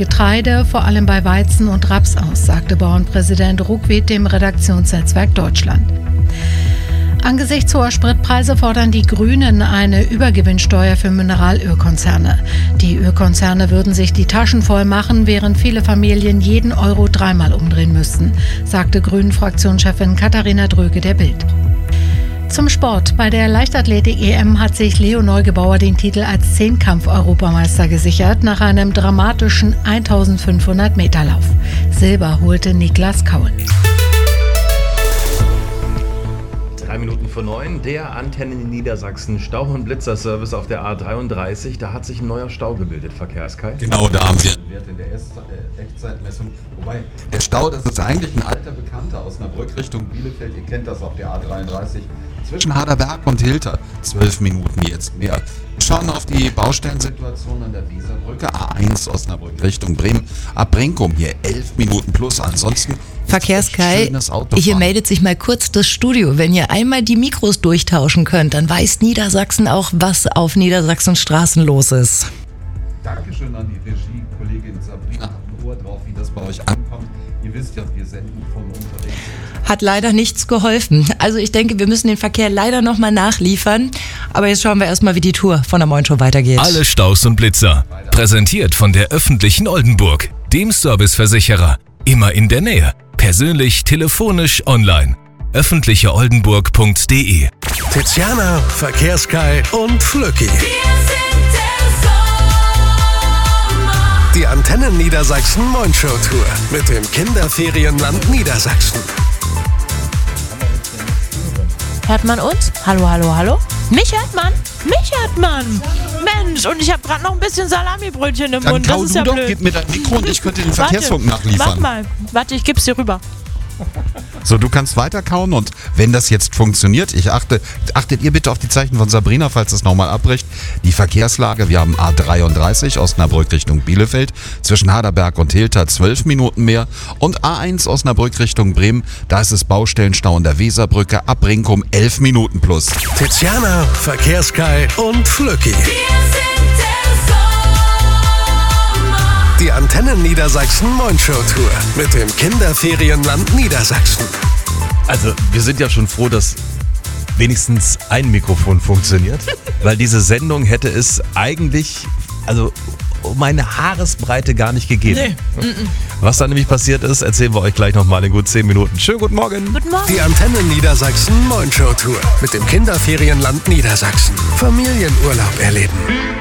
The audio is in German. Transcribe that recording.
Getreide, vor allem bei Weizen und Raps aus, sagte Bauernpräsident Ruckwied dem Redaktionsnetzwerk Deutschland. Angesichts hoher Spritpreise fordern die Grünen eine Übergewinnsteuer für Mineralölkonzerne. Die Ölkonzerne würden sich die Taschen voll machen, während viele Familien jeden Euro dreimal umdrehen müssten, sagte Grünen-Fraktionschefin Katharina Dröge der Bild. Zum Sport. Bei der Leichtathletik-EM hat sich Leo Neugebauer den Titel als Zehnkampf-Europameister gesichert nach einem dramatischen 1500-Meter-Lauf. Silber holte Niklas Kaul. 8:03, der Antennen in Niedersachsen Stau- und Blitzerservice auf der A33. Da hat sich ein neuer Stau gebildet, Verkehrskreis. Genau, da haben wir einen Wert in der Echtzeitmessung. Wobei, der Stau, das ist eigentlich ein alter Bekannter aus einer Brücke Richtung Bielefeld. Ihr kennt das auf der A33. Zwischen Harderberg und Hilter. 12 Minuten jetzt mehr. Wir schauen auf die Baustellensituation an der Weserbrücke. A1 Osnabrück Richtung Bremen. Ab Brinkum hier 11 Minuten plus. Ansonsten Verkehrskai, hier meldet sich mal kurz das Studio. Wenn ihr einmal die Mikros durchtauschen könnt, dann weiß Niedersachsen auch, was auf Niedersachsens Straßen los ist. Dankeschön an die Regie, Kollegin Sabrina, hat ein Ohr drauf, wie das bei euch ankommt. Ihr wisst ja, wir senden von unterwegs. Hat leider nichts geholfen. Also ich denke, wir müssen den Verkehr leider nochmal nachliefern. Aber jetzt schauen wir erstmal, wie die Tour von der Moin Show weitergeht. Alle Staus und Blitzer. Präsentiert von der öffentlichen Oldenburg, dem Serviceversicherer. Immer in der Nähe. Persönlich, telefonisch, online. öffentlicheoldenburg.de. Tiziana, Verkehrskai und Flöcki. Die Antennen Niedersachsen Moin Show Tour mit dem Kinderferienland Niedersachsen. Hört man uns? Hallo, hallo, hallo? Mich hört man? Mich hört man! Mensch, und ich habe gerade noch ein bisschen Salamibrötchen im Mund. Das ist ja blöd. Gib mir dein Mikro und ich könnte den Verkehrsfunk nachliefern. Warte, ich gib's dir rüber. So, du kannst weiter kauen und wenn das jetzt funktioniert, achtet ihr bitte auf die Zeichen von Sabrina, falls es nochmal abbricht. Die Verkehrslage, wir haben A33 Osnabrück Richtung Bielefeld, zwischen Harderberg und Hilter 12 Minuten mehr und A1 Osnabrück Richtung Bremen, da ist es Baustellenstau an der Weserbrücke, ab Brinkum 11 Minuten plus. Tiziana, Verkehrskai und Flöcki. Die Antennen Niedersachsen Moin Show Tour mit dem Kinderferienland Niedersachsen. Also, wir sind ja schon froh, dass wenigstens ein Mikrofon funktioniert, weil diese Sendung hätte es eigentlich, um eine Haaresbreite gar nicht gegeben. Nee. Was da nämlich passiert ist, erzählen wir euch gleich nochmal in gut 10 Minuten. Schönen guten Morgen. Guten Morgen. Die Antennen Niedersachsen Moin Show Tour mit dem Kinderferienland Niedersachsen. Familienurlaub erleben.